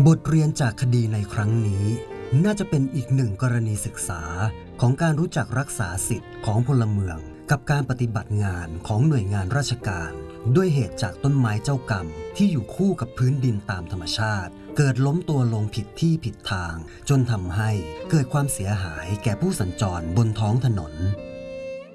บทเรียนจากคดีในครั้งนี้น่าจะเป็นอีกหนึ่งกรณีศึกษาของการรู้จักรักษาสิทธิ์ของพลเมืองกับการปฏิบัติงานของหน่วยงานราชการด้วยเหตุจากต้นไม้เจ้ากรรมที่อยู่คู่กับพื้นดินตามธรรมชาติเกิดล้มตัวลงผิดที่ผิดทางจนทำให้เกิดความเสียหายแก่ผู้สัญจรบนท้องถนน